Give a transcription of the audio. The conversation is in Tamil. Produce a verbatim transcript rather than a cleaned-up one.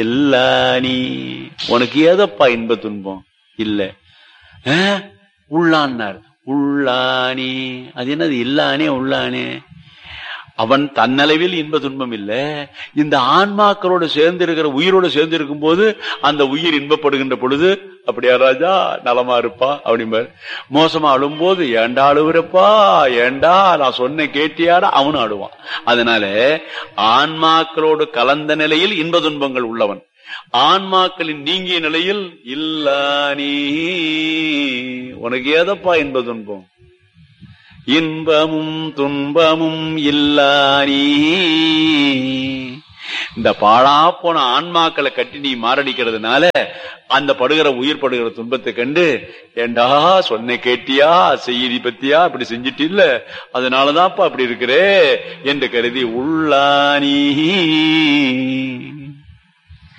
இல்லா நீ உனக்கு ஏதப்பா இன்ப துன்பம் இல்ல உள்ளான்னார். உள்ளானே அது என்னது? இல்லானே உள்ளானே. அவன் தன்னளவில் இன்ப துன்பம் இல்ல, இந்த ஆன்மாக்களோடு சேர்ந்து இருக்கிற உயிரோடு சேர்ந்து இருக்கும் போது அந்த உயிர் இன்பப்படுகின்ற பொழுது அப்படியா ராஜா நலமா இருப்பா அப்படிம்பாரு. மோசமா அழும்போது ஏண்டா அழுவுறப்பா, ஏண்டா நான் சொன்ன கேட்டியாடா அவனும் அழுவான். அதனால ஆன்மாக்களோடு கலந்த நிலையில் இன்ப துன்பங்கள் உள்ளவன், ஆன்மாக்களின் நீங்கிய நிலையில் இல்லா நீ உனக்கு ஏதப்பா இன்ப துன்பம், இன்பமும் துன்பமும் இல்லா நீ. இந்த பாழா போன ஆன்மாக்களை கட்டி நீ மாரடிக்கிறதுனால அந்த படுகிற உயிர் படுகிற துன்பத்தை கண்டு ஏண்டா சொன்ன கேட்டியா, செய்தி பத்தியா இப்படி செஞ்சிட்டு இல்ல, அதனாலதான்ப்பா அப்படி இருக்கிறே என்று கருதி உள்ளானி